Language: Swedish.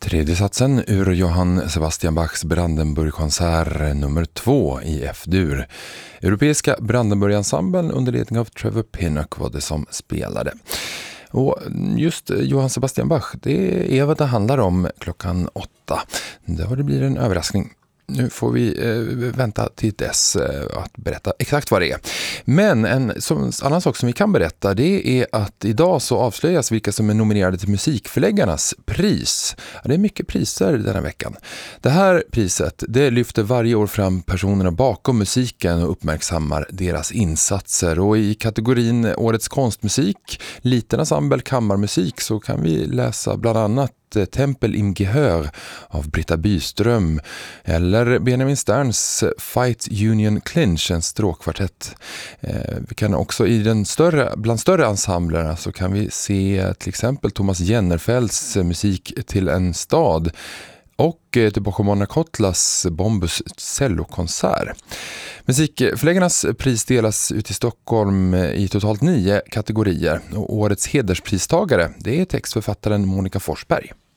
Tredje satsen ur Johann Sebastian Bachs Brandenburg-konsert nummer 2 i F-dur. Europeiska Brandenburg-ensemblen under ledning av Trevor Pinnock var det som spelade. Och just Johann Sebastian Bach, det är vad det handlar om klockan 8. Det blir en överraskning. Nu får vi vänta till dess att berätta exakt vad det är. Men en annan sak som vi kan berätta, det är att idag så avslöjas vilka som är nominerade till Musikförläggarnas pris. Ja, det är mycket priser denna veckan. Det här priset, det lyfter varje år fram personerna bakom musiken och uppmärksammar deras insatser. Och i kategorin Årets konstmusik, liten ensemble kammarmusik, så kan vi läsa bland annat Tempel im Gehör av Britta Byström eller Benjamin Sterns Fight Union Clinch, en stråkkvartett. Vi kan också bland större ensemblerna så kan vi se till exempel Thomas Jennerfelds musik till en stad och till Bochumona Kotlas Bombus cellokonsert. Musikförläggarnas pris delas ut i Stockholm i totalt 9 kategorier. Och årets hederspristagare, det är textförfattaren Monica Forsberg.